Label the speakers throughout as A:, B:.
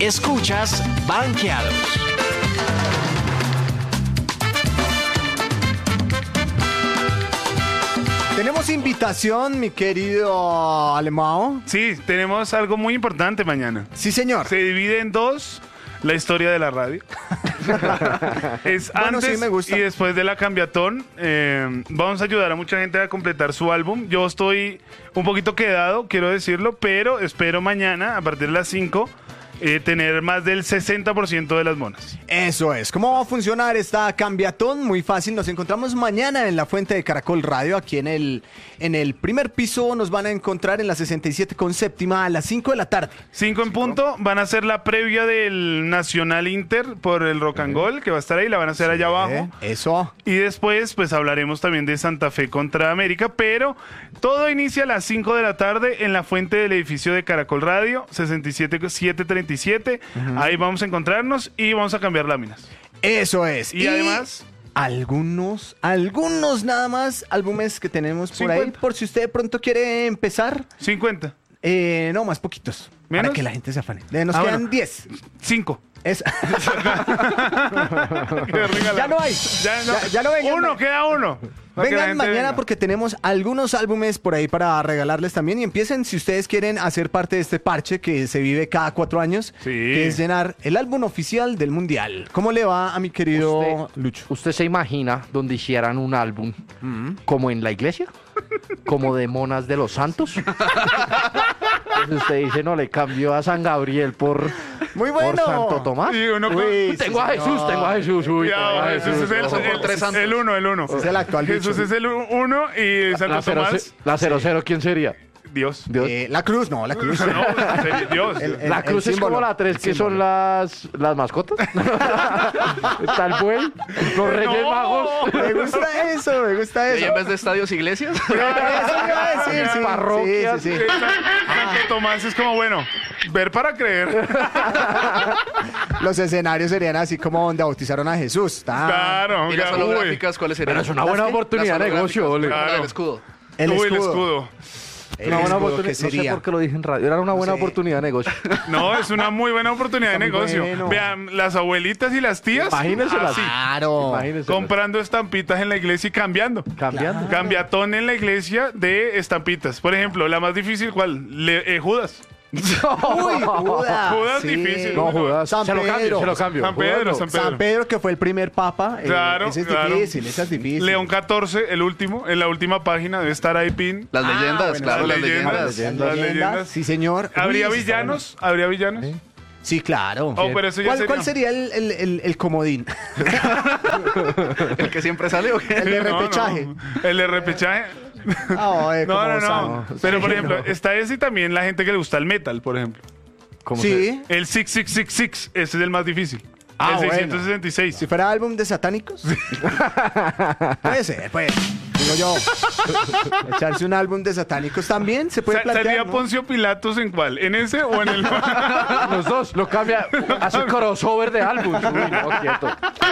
A: Escuchas Banqueados.
B: Tenemos invitación, mi querido Alemão.
C: Sí, tenemos algo muy importante mañana.
B: Sí, señor.
C: Se divide en dos la historia de la radio. Es
B: Bueno,
C: antes
B: sí, me gusta.
C: y después de la cambiatón. Vamos a ayudar a mucha gente a completar su álbum. Yo estoy un poquito quedado, quiero decirlo, pero espero mañana, a partir de las 5, tener más del 60% de las monas.
B: Eso es. ¿Cómo va a funcionar esta cambiatón? Muy fácil. Nos encontramos mañana en la fuente de Caracol Radio, aquí en el primer piso. Nos van a encontrar en la 67 con séptima a las 5 de la tarde.
C: 5 en punto, van a hacer la previa del Nacional Inter por el Rock and Gold, que va a estar ahí, la van a hacer allá abajo.
B: Eso.
C: Y después, pues hablaremos también de Santa Fe contra América, pero todo inicia a las 5 de la tarde en la fuente del edificio de Caracol Radio, 67737. Ahí vamos a encontrarnos y vamos a cambiar láminas.
B: Eso es.
C: Y además,
B: algunos nada más álbumes que tenemos por
C: 50.
B: ahí, por si usted de pronto quiere empezar.
C: 50.
B: No, más poquitos.
C: ¿Menos?
B: Para que la gente se afane. Nos
C: Ah,
B: quedan
C: bueno.
B: 10.
C: 5.
B: Ya no hay. Ya no vengan.
C: Uno, queda uno. Para que la
B: Vengan
C: gente
B: mañana
C: venga.
B: porque tenemos algunos álbumes por ahí para regalarles también. Y empiecen si ustedes quieren hacer parte de este parche que se vive cada 4 años,
C: Sí.
B: que es llenar el álbum oficial del Mundial. ¿Cómo le va a mi querido Lucho?
D: ¿Usted se imagina donde hicieran un álbum como en la iglesia? ¿Como de monas de los santos? Entonces usted dice, no, le cambió a San Gabriel por
B: Muy bueno.
D: Santo Tomás.
C: Y uno con-
B: Uy,
D: Tengo a
B: sí,
D: Jesús,
B: señor.
D: tengo a Jesús. Uy,
C: Ya,
D: tengo a
C: Jesús es el,
D: ojo.
E: por tres santos.
C: el uno.
B: Es el actual
C: Jesús
B: bicho.
C: es el uno y Santo Tomás,
D: La 00, ¿quién sería?
C: Dios.
D: Dios.
B: La cruz, no, la cruz.
C: No, Dios.
D: La cruz es
B: símbolo,
D: como la 3,
B: el
D: que son
B: símbolo.
D: las mascotas. Está el buey, los Reyes Magos.
B: Me gusta eso, me gusta
E: Y
B: eso.
E: en vez de estadios, iglesias.
B: Eso iba a decir, sí.
D: Parroquias.
B: Sí, sí, sí.
C: Santo Tomás es como, bueno, ver para creer.
B: Los escenarios serían así como donde bautizaron a Jesús.
C: Claro.
E: Y las
C: uy.
E: holográficas, ¿cuáles serían?
D: Pero es una buena oportunidad de negocio, ole.
C: Claro.
E: El escudo.
B: El
C: Uy, el
B: escudo.
C: escudo.
B: El
D: Una buena
B: escudo,
D: oportunidad.
B: ¿qué
D: No sé
B: sería?
D: por qué lo dije en radio. Era una buena
B: sé.
D: oportunidad de negocio.
C: No, es una muy buena oportunidad de
B: Está muy
C: negocio.
B: bueno.
C: Vean, las abuelitas y las tías.
D: Imagínenselas.
C: así,
B: Claro.
D: Imagínense.
C: comprando estampitas en la iglesia y cambiando.
D: Cambiando.
C: Cambiatón en la iglesia de estampitas. Por ejemplo, la más difícil, ¿cuál? Judas.
B: Uy, Judas.
C: Judas
B: Sí.
C: difícil.
D: No, Judas.
B: San
D: Se lo cambio,
B: Pedro.
D: se lo cambio.
C: San Pedro,
D: Judas no.
C: San Pedro.
B: San Pedro, que fue el primer papa.
C: Claro,
B: Ese es
C: claro.
B: difícil, esa es difícil.
C: León XIV, el último, en la última página debe estar ahí pin.
E: Las leyendas,
B: bueno,
E: claro,
C: las
E: las
C: leyendas.
E: leyendas.
C: Las leyendas.
B: Sí, señor.
C: ¿Habría
B: Uy, eso está
C: villanos? ¿Habría villanos?
B: bueno. Sí, claro.
C: Oh, pero eso ya
B: ¿Cuál sería el comodín?
E: ¿El que siempre sale o qué?
B: El de
C: No,
B: repechaje.
C: no. El de repechaje.
B: Ay,
C: No,
B: cómo
C: no,
B: sabe.
C: no. Pero, por ejemplo, está ese y también la gente que le gusta el metal, por ejemplo.
D: ¿Cómo
B: Sí.
C: El 6666, ese es el más difícil.
B: Ah,
C: el
B: bueno.
C: 666.
B: Si fuera álbum de satánicos. Puede ser, pues. Digo yo. Echarse un álbum de satánicos también se puede plantear,
C: ¿Salía
B: ¿no?
C: Poncio Pilatos en cuál? ¿En ese o en el...?
D: Los dos, lo cambia, hace crossover de álbum. Uy, no, quieto.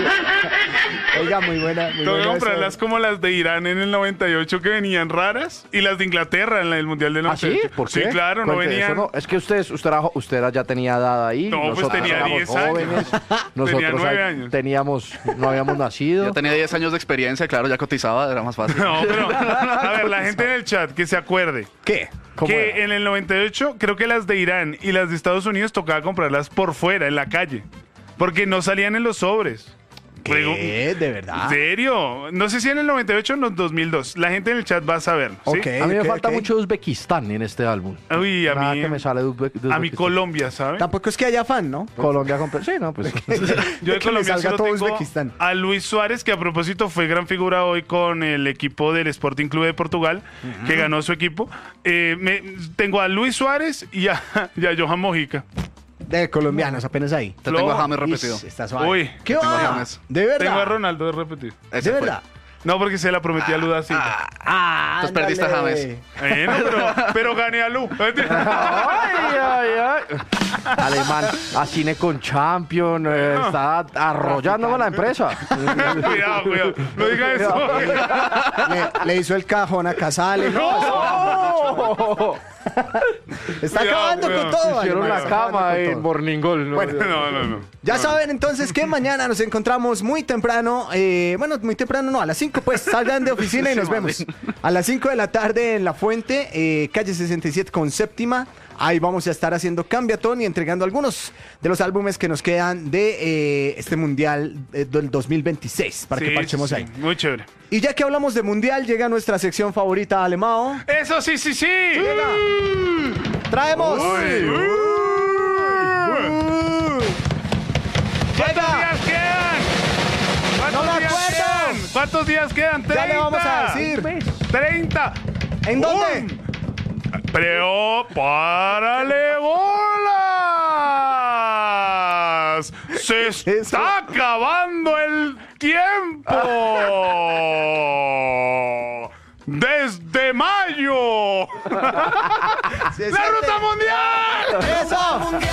B: Oiga, muy buena. Muy
C: Tengo que
B: buena
C: comprarlas
B: esa.
C: como las de Irán en el 98 que venían raras y las de Inglaterra en el Mundial del
D: ¿Ah, sí?
C: 98.
D: ¿Por qué?
C: Sí, claro, no
D: Cuente,
C: venían...
D: eso no, es que usted ya tenía edad ahí.
C: No, pues
D: nosotros
C: tenía
D: éramos
C: 10 años.
D: jóvenes. Nosotros
C: 9 años.
D: no habíamos nacido.
E: Yo tenía 10 años de experiencia, claro, ya cotizaba, era más fácil.
C: No, pero... A ver, la gente en el chat que se acuerde.
B: ¿Qué?
D: ¿Cómo
C: Que
D: era?
C: en el 98 creo que las de Irán y las de Estados Unidos tocaba comprarlas por fuera, en la calle. Porque no salían en los sobres.
B: ¿Qué? ¿De verdad?
C: ¿En serio? No sé si en el 98 o en los 2002. La gente en el chat va a saber. ¿sí?
B: Ok.
D: A mí me falta
B: ok.
D: mucho Uzbekistán en este álbum.
C: Uy, a
D: Nada
C: mí,
D: que me sale de Uzbekistán.
C: a mí Colombia, ¿sabes?
B: Tampoco es que haya fan, ¿no?
D: Colombia compré. Sí, no, pues.
C: Yo
B: de
C: de
B: que le
C: Colombia
B: salga
C: solo
B: todo
C: tengo
B: Uzbekistán.
C: a Luis Suárez, que a propósito fue gran figura hoy con el equipo del Sporting Club de Portugal, que ganó su equipo. Tengo a Luis Suárez y a Johan Mojica.
B: De colombianos, apenas ahí.
E: Te tengo a
C: Flo.
E: James repetido.
B: Ish, está suave.
C: Uy,
B: ¿Qué
E: tengo a
B: va?
E: James.
B: ¿De verdad?
C: tengo a Ronaldo de repetir.
E: Ese
B: ¿De
E: fue.
B: verdad?
C: No, porque se la prometí a Luda Silva.
E: Entonces perdiste a James.
C: Bueno, pero gané a Lu.
D: Ay, ay, ay. Alemán, a cine con Champion, está arrollándome la empresa.
C: Cuidado. No diga eso.
B: Le hizo el cajón a Casale. No,
D: ¡Oh!
B: Está
C: Cuidado,
B: acabando
C: cuidado.
B: con todo.
D: Hicieron
B: Max,
D: la
B: está acabando
D: cama
B: con
D: en
B: todo.
D: Morningol. ¿no?
B: Bueno.
C: No.
B: Ya saben entonces que mañana nos encontramos muy temprano, bueno, muy temprano no, a las 5 pues salgan de oficina y nos vemos. A las 5 de la tarde en La Fuente, calle 67 con séptima. Ahí vamos a estar haciendo cambiatón y entregando algunos de los álbumes que nos quedan de este mundial del 2026 para que
C: Sí,
B: parchemos
C: sí,
B: ahí.
C: Muy chévere.
B: Y ya que hablamos de mundial, llega nuestra sección favorita, Alemao.
C: Eso sí.
B: Traemos.
C: ¿Cuántos
B: Llega.
C: días quedan?
B: No me acuerdo.
C: ¿Cuántos días quedan? 30.
B: Ya le vamos a decir.
C: 30.
B: ¿En dónde?
C: ¡Prepárale bolas! ¡Se está acabando el tiempo! ¡Desde mayo!
B: Se
C: ¡La
B: siente.
C: ruta mundial!
B: ¡Eso!